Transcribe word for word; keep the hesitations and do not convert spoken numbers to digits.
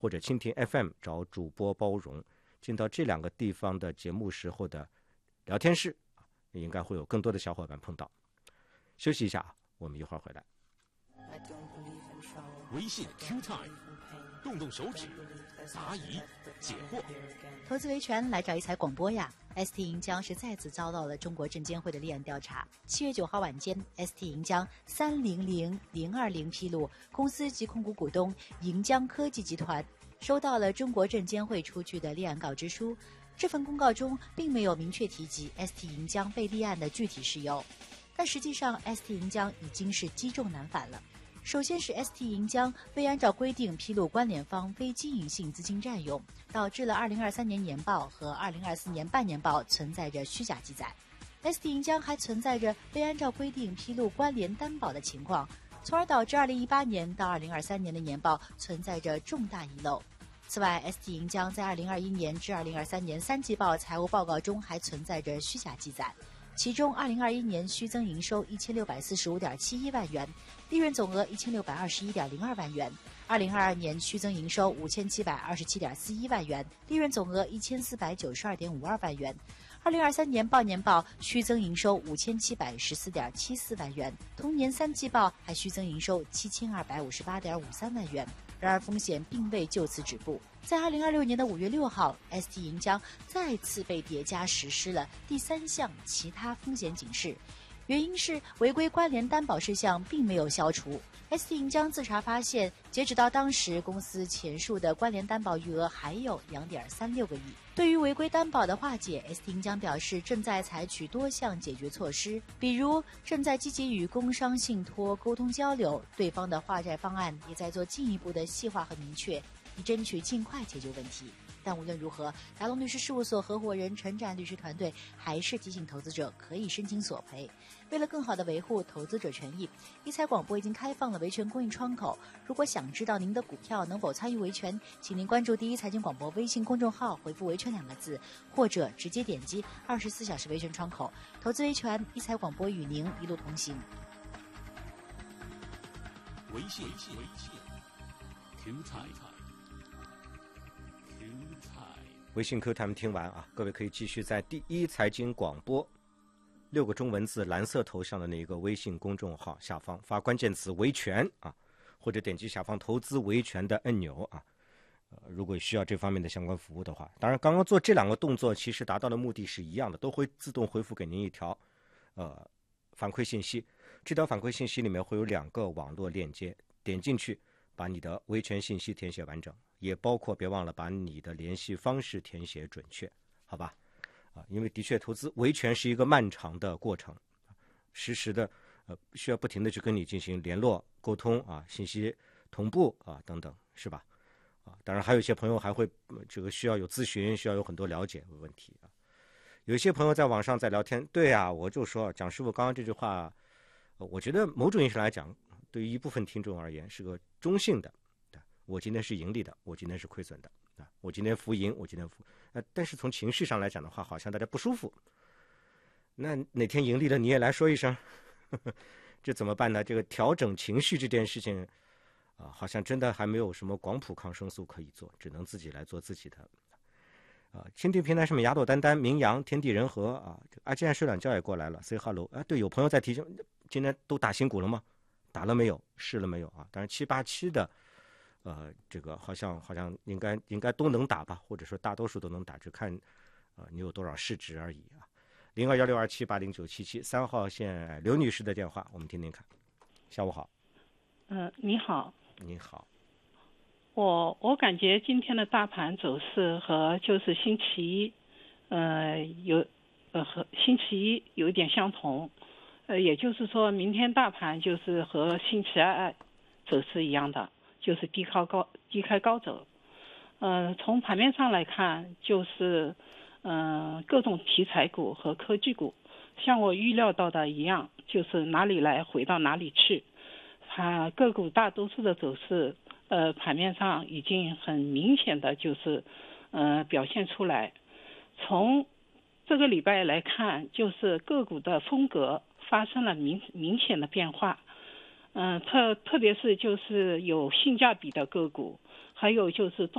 或者蜻蜓 F M 找主播包容，进到这两个地方的节目时候的聊天室，应该会有更多的小伙伴碰到。休息一下，我们一会儿回来。 微信 Q Time， 动动手指，答疑解惑。 投资维权来找一财广播呀。S T 银江是再次遭到了中国证监会的立案调查。七月九号晚间 ，S T 银江三零零零二零披露，公司及控股股东银江科技集团收到了中国证监会出具的立案告知书。这份公告中并没有明确提及 S T 银江被立案的具体事由，但实际上 S T 银江已经是积重难返了。首先是 S T 银江未按照规定披露关联方非经营性资金占用，导致了二零二三年年报和二零二四年半年报存在着虚假记载。S T 银江还存在着未按照规定披露关联担保的情况，从而导致二零一八年到二零二三年的年报存在着重大遗漏。此外 ，S T 银江在二零二一年至二零二三年三季报财务报告中还存在着虚假记载。其中，二零二一年虚增营收一千六百四十五点七一万元，利润总额一千六百二十一点零二万元；二零二二年虚增营收五千七百二十七点四一万元，利润总额一千四百九十二点五二万元；二零二三年半年报虚增营收五千七百十四点七四万元，同年三季报还虚增营收七千二百五十八点五三万元。然而，风险并未就此止步。在二零二六年的五月六号 ，S T 银江再次被叠加实施了第三项其他风险警示，原因是违规关联担保事项并没有消除。S T 银江自查发现，截止到当时，公司前述的关联担保余额还有 两点三六个亿。对于违规担保的化解 ，S T 银江表示正在采取多项解决措施，比如正在积极与工商信托沟通交流，对方的化债方案也在做进一步的细化和明确，以争取尽快解决问题。但无论如何，达龙律师事务所合伙人陈展律师团队还是提醒投资者可以申请索赔。为了更好地维护投资者权益，一财广播已经开放了维权公益窗口。如果想知道您的股票能否参与维权，请您关注第一财经广播微信公众号，回复维权两个字，或者直接点击二十四小时维权窗口。投资维权，一财广播与您一路同行。 微信微信 Q Time， 微信 Q Time 听完啊，各位可以继续在第一财经广播六个中文字蓝色头像的那个微信公众号下方发关键词维权啊，或者点击下方投资维权的按钮啊。呃，如果需要这方面的相关服务的话，当然刚刚做这两个动作其实达到的目的是一样的，都会自动回复给您一条呃反馈信息。这条反馈信息里面会有两个网络链接，点进去把你的维权信息填写完整，也包括别忘了把你的联系方式填写准确，好吧？啊，因为的确投资维权是一个漫长的过程，实时的呃需要不停的去跟你进行联络沟通啊，信息同步啊等等，是吧？啊，当然还有一些朋友还会、呃、这个需要有咨询，需要有很多了解的问题啊。有一些朋友在网上在聊天，对啊，我就说蒋师傅刚刚这句话，呃、我觉得某种意义上来讲，对于一部分听众而言是个中性的。我今天是盈利的，我今天是亏损的啊！我今天浮盈，我今天浮，呃，但是从情绪上来讲的话，好像大家不舒服。那哪天盈利了，你也来说一声，呵呵，这怎么办呢？这个调整情绪这件事情啊，好像真的还没有什么广谱抗生素可以做，只能自己来做自己的。啊，蜻蜓平台上面雅朵丹丹、明阳、天地人和啊，阿健睡懒觉也过来了 ，say hello 啊！对，有朋友在提醒，今天都打新股了吗？打了没有？试了没有啊？当然七八七的。呃，这个好像好像应该应该都能打吧，或者说大多数都能打，只看呃你有多少市值而已啊。零二幺六二七八零九七七三号线刘女士的电话，我们听听看。下午好。 嗯、呃，你好。 你好。 我我感觉今天的大盘走势和就是星期一，呃有呃和星期一有一点相同，呃也就是说明天大盘就是和星期二走势一样的。就是低开高低开高走，呃，从盘面上来看，就是嗯、呃、各种题材股和科技股，像我预料到的一样，就是哪里来回到哪里去，啊，个股大多数的走势，呃，盘面上已经很明显的就是呃表现出来。从这个礼拜来看，就是个股的风格发生了明明显的变化。嗯、呃，特特别是就是有性价比的个股还有就是